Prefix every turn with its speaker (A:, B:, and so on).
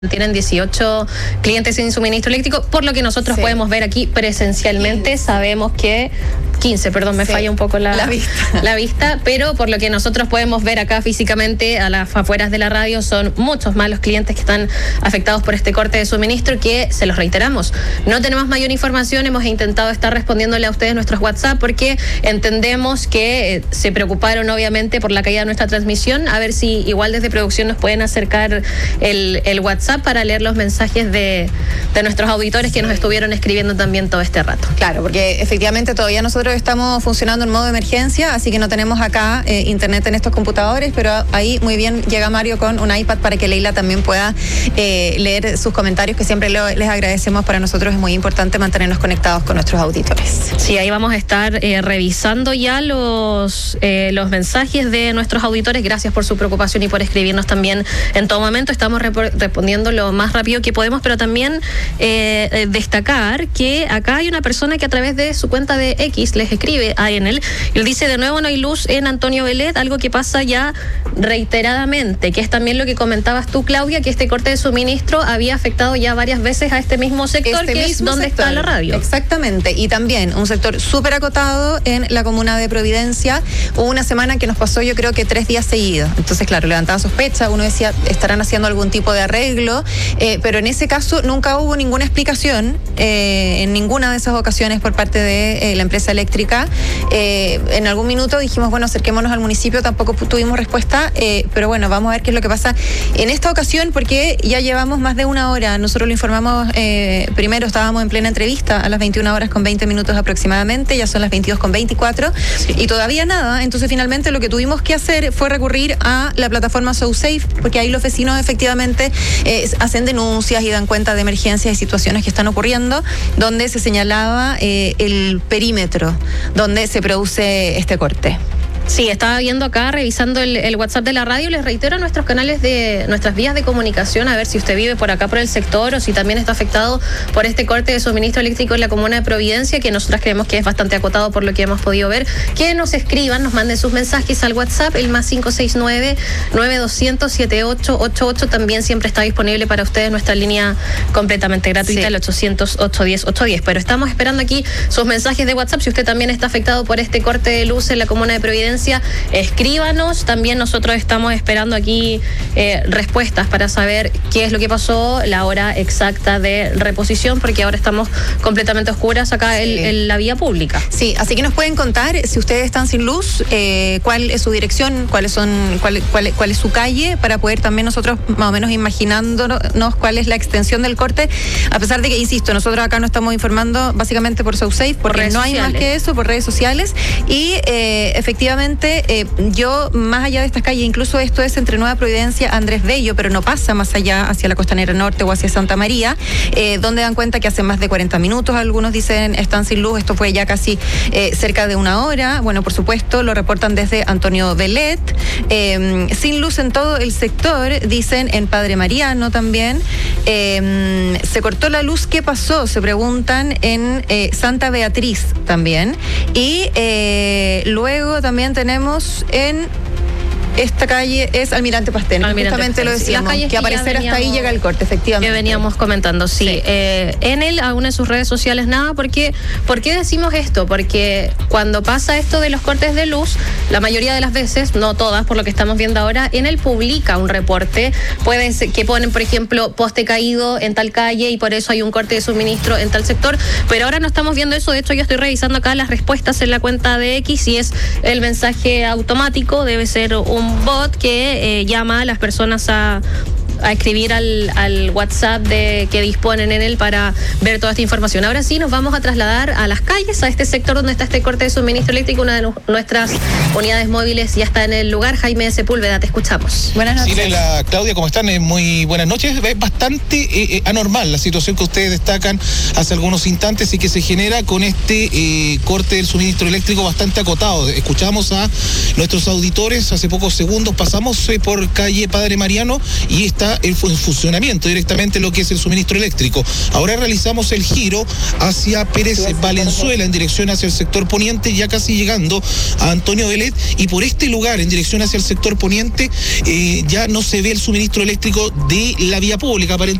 A: Tienen 18 clientes sin suministro eléctrico, por lo que nosotros podemos ver aquí presencialmente. Sabemos que 15, perdón, me falla un poco la vista, pero por lo que nosotros podemos ver acá físicamente a las afueras de la radio, son muchos más los clientes que están afectados por este corte de suministro, que se los reiteramos. No tenemos mayor información, hemos intentado estar respondiéndole a ustedes nuestros WhatsApp porque entendemos que se preocuparon obviamente por la caída de nuestra transmisión. A ver si igual desde producción nos pueden acercar el WhatsApp para leer los mensajes de nuestros auditores que nos estuvieron escribiendo también todo este rato.
B: Claro, porque efectivamente todavía nosotros estamos funcionando en modo de emergencia, así que no tenemos acá internet en estos computadores, pero ahí muy bien llega Mario con un iPad para que Leila también pueda leer sus comentarios, que siempre les agradecemos. Para nosotros es muy importante mantenernos conectados con nuestros auditores.
A: Sí, ahí vamos a estar revisando ya los mensajes de nuestros auditores. Gracias por su preocupación y por escribirnos también en todo momento. Estamos respondiendo lo más rápido que podemos, pero también destacar que acá hay una persona que a través de su cuenta de X les escribe a Enel y él dice: de nuevo no hay luz en Antonio Velet, algo que pasa ya reiteradamente, que es también lo que comentabas tú, Claudia, que este corte de suministro había afectado ya varias veces a este mismo sector, que es donde está la radio.
B: Exactamente, y también un sector súper acotado en la comuna de Providencia. Hubo una semana que nos pasó, yo creo que 3 días seguidos, entonces claro, levantaba sospecha, uno decía, estarán haciendo algún tipo de arreglo, pero en ese caso nunca hubo ninguna explicación en ninguna de esas ocasiones por parte de la empresa eléctrica. En algún minuto dijimos, bueno, acerquémonos al municipio, tampoco tuvimos respuesta, pero bueno, vamos a ver qué es lo que pasa en esta ocasión, porque ya llevamos más de 1 hora. Nosotros lo informamos, primero estábamos en plena entrevista a las 21 horas con 20 minutos aproximadamente, ya son las 22 con 24 y todavía nada. Entonces finalmente lo que tuvimos que hacer fue recurrir a la plataforma SoSafe, porque ahí los vecinos efectivamente hacen denuncias y dan cuenta de emergencias y situaciones que están ocurriendo, donde se señalaba el perímetro donde se produce este corte.
A: Sí, estaba viendo acá, revisando el WhatsApp de la radio. Les reitero nuestros canales nuestras vías de comunicación, a ver si usted vive por acá por el sector o si también está afectado por este corte de suministro eléctrico en la comuna de Providencia, que nosotras creemos que es bastante acotado por lo que hemos podido ver. Que nos escriban, nos manden sus mensajes al WhatsApp, el más 569-9200-7888. También siempre está disponible para ustedes nuestra línea completamente gratuita, el 800-810-810. Pero estamos esperando aquí sus mensajes de WhatsApp. Si usted también está afectado por este corte de luz en la comuna de Providencia, escríbanos. También nosotros estamos esperando aquí respuestas para saber qué es lo que pasó, la hora exacta de reposición, porque ahora estamos completamente oscuras acá en la vía pública.
B: Sí, así que nos pueden contar si ustedes están sin luz, cuál es su dirección, cuál es su calle, para poder también nosotros más o menos imaginándonos cuál es la extensión del corte, a pesar de que, insisto, nosotros acá no estamos informando básicamente por SoSafe, porque no hay más que eso, por redes sociales. Y efectivamente yo, más allá de estas calles, incluso esto es entre Nueva Providencia, Andrés Bello, pero no pasa más allá hacia la Costanera Norte o hacia Santa María, donde dan cuenta que hace más de 40 minutos, algunos dicen están sin luz. Esto fue ya casi cerca de 1 hora. Bueno, por supuesto, lo reportan desde Antonio Velet, sin luz en todo el sector, dicen en Padre Mariano también. Se cortó la luz, ¿qué pasó? Se preguntan en Santa Beatriz también. Y luego también tenemos en esta calle es Almirante Pastén. Justamente lo decíamos, que aparecer hasta ahí llega el corte, efectivamente.
A: Que veníamos comentando, sí. Enel, aún en sus redes sociales nada, porque ¿por qué decimos esto? Porque cuando pasa esto de los cortes de luz, la mayoría de las veces, no todas, por lo que estamos viendo ahora, Enel publica un reporte, puede ser que ponen, por ejemplo, poste caído en tal calle y por eso hay un corte de suministro en tal sector, pero ahora no estamos viendo eso. De hecho, yo estoy revisando acá las respuestas en la cuenta de X y es el mensaje automático, debe ser un bot que llama a las personas a escribir al WhatsApp que disponen en él para ver toda esta información. Ahora sí, nos vamos a trasladar a las calles, a este sector donde está este corte de suministro eléctrico. Una de nuestras unidades móviles ya está en el lugar. Jaime Sepúlveda, te escuchamos.
C: Buenas noches. Sí, Claudia, ¿cómo están? Muy buenas noches. Es bastante anormal la situación que ustedes destacan hace algunos instantes y que se genera con este corte del suministro eléctrico bastante acotado. Escuchamos a nuestros auditores hace pocos segundos, pasamos por calle Padre Mariano y está está en funcionamiento directamente lo que es el suministro eléctrico. Ahora realizamos el giro hacia Pérez Valenzuela en dirección hacia el sector poniente, ya casi llegando a Antonio Velet, y por este lugar en dirección hacia el sector poniente ya no se ve el suministro eléctrico de la vía pública.